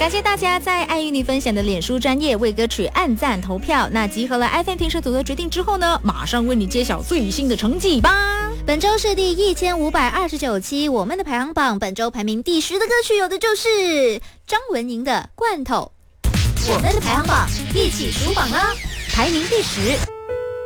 感谢大家在爱与你分享的脸书专页为歌曲按赞投票。那集合了 FM 听社组的决定之后呢，马上为你揭晓最新的成绩吧。 本周是第1529期，我们的排行榜本周排名第10的歌曲有的就是张文宁的《罐头》。我们的排行榜一起数榜呢，排名第10。